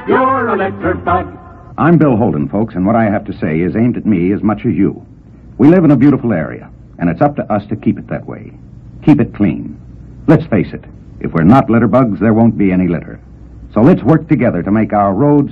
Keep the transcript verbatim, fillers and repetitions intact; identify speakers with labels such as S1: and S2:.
S1: you're a litter bug.
S2: I'm Bill Holden, folks, and what I have to say is aimed at me as much as you. We live in a beautiful area, and it's up to us to keep it that way. Keep it clean. Let's face it, if we're not litter bugs, there won't be any litter. So let's work together to make our roads